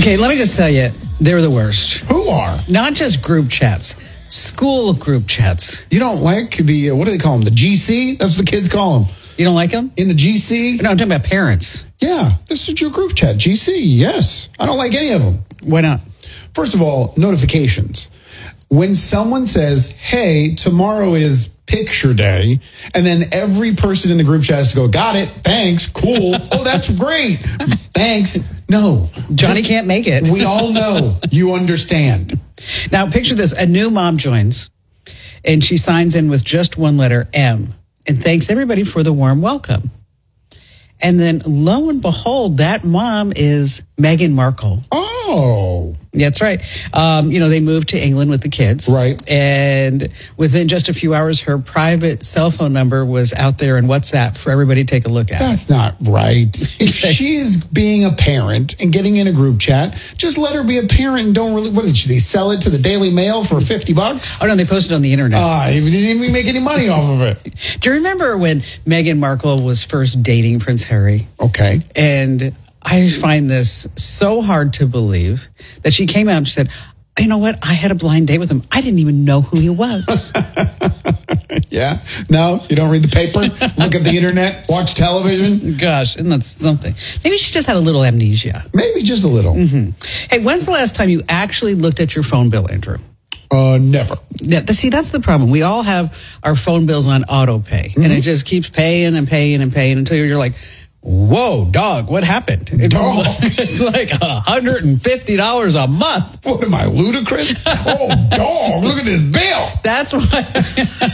Okay, let me just tell you, they're the worst. Who are? Not just group chats, school group chats. You don't like the, what do they call them? The GC? That's what the kids call them. You don't like them? In the GC? No, I'm talking about parents. Yeah, this is your group chat. GC, yes. I don't like any of them. Why not? First of all, notifications. When someone says, hey, tomorrow is picture day, and then every person in the group chat has to go, got it, thanks, cool, oh, that's great, thanks. No. Johnny can't make it. We all know. You understand. Now, picture this. A new mom joins, and she signs in with just one letter, M, and thanks everybody for the warm welcome. And then, lo and behold, that mom is Meghan Markle. Oh. That's right. They moved to England with the kids. Right. And within just a few hours, her private cell phone number was out there in WhatsApp for everybody to take a look at. That's not right. If she's being a parent and getting in a group chat, just let her be a parent and don't really, what did they sell it to the Daily Mail for $50? Oh, no, they posted it on the internet. He didn't even make any money off of it. Do you remember when Meghan Markle was first dating Prince Harry? Okay. And I find this so hard to believe that she came out and she said, you know what? I had a blind date with him. I didn't even know who he was. Yeah? No? You don't read the paper? Look at the internet? Watch television? Gosh, isn't that something? Maybe she just had a little amnesia. Maybe just a little. Mm-hmm. Hey, when's the last time you actually looked at your phone bill, Andrew? Never. Yeah, see, that's the problem. We all have our phone bills on auto pay, and it just keeps paying and paying and paying until you're like, whoa, dog, what happened? It's like $150 a month. What am I, ludicrous? Oh, dog, look at this bill. That's why.